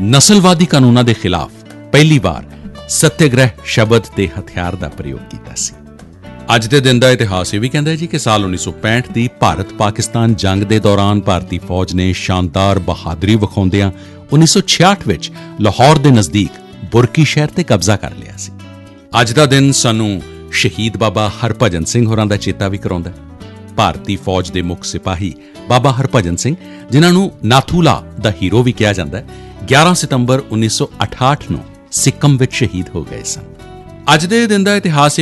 ਨਸਲਵਾਦੀ ਕਾਨੂੰਨਾਂ ਦੇ ਖਿਲਾਫ ਪਹਿਲੀ ਵਾਰ ਸੱਤਿਆਗ੍ਰਹਿ ਸ਼ਬਦ ਤੇ ਹਥਿਆਰ ਦਾ ਪ੍ਰਯੋਗ ਕੀਤਾ ਸੀ। ਅੱਜ ਦੇ ਦਿਨ ਦਾ ਇਤਿਹਾਸ ਇਹ ਵੀ ਕਹਿੰਦਾ ਹੈ ਜੀ ਕਿ ਸਾਲ 1965 ਦੀ ਭਾਰਤ-ਪਾਕਿਸਤਾਨ ਜੰਗ ਦੇ ਦੌਰਾਨ ਭਾਰਤੀ ਫੌਜ ਨੇ ਸ਼ਾਨਦਾਰ ਬਹਾਦਰੀ ਵਿਖਾਉਂਦਿਆਂ 1966 ਵਿੱਚ ਲਾਹੌਰ ਦੇ ਨਜ਼ਦੀਕ ਬੁਰਕੀ ਸ਼ਹਿਰ ਤੇ ਕਬਜ਼ਾ ਕਰ ਲਿਆ ਸੀ। ਅੱਜ ਦਾ ਦਿਨ ਸਾਨੂੰ ਸ਼ਹੀਦ ਬਾਬਾ ਹਰਭਜਨ ਸਿੰਘ ਹੋਰਾਂ ਦਾ ਚੇਤਾ ਵੀ ਕਰਾਉਂਦਾ ਹੈ। ਭਾਰਤੀ ਫੌਜ ਦੇ ਮੁੱਖ ਸਿਪਾਹੀ ਬਾਬਾ ਹਰਭਜਨ ਸਿੰਘ, ਜਿਨ੍ਹਾਂ ਨੂੰ ਨਾਥੂਲਾ ਦਾ ਹੀਰੋ ਵੀ ਕਿਹਾ ਜਾਂਦਾ ਹੈ, 11 ਸਤੰਬਰ 1968 ਨੂੰ ਸਿੱਕਮ ਵਿੱਚ ਸ਼ਹੀਦ ਹੋ ਗਏ ਸਨ। ਅੱਜ ਦੇ ਦਿਨ ਦਾ ਇਤਿਹਾਸ